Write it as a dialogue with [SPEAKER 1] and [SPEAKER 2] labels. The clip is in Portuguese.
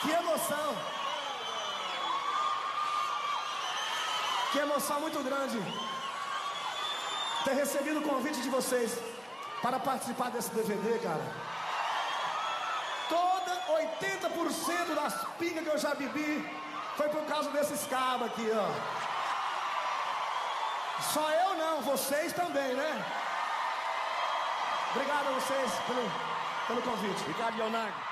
[SPEAKER 1] Que emoção! Que emoção muito grande ter recebido o convite de vocês para participar desse DVD, cara. 80% das pingas que eu já bebi foi por causa desses cabos aqui, ó. Só eu não, vocês também, né? Obrigado a vocês pelo convite.
[SPEAKER 2] Obrigado, Leonardo.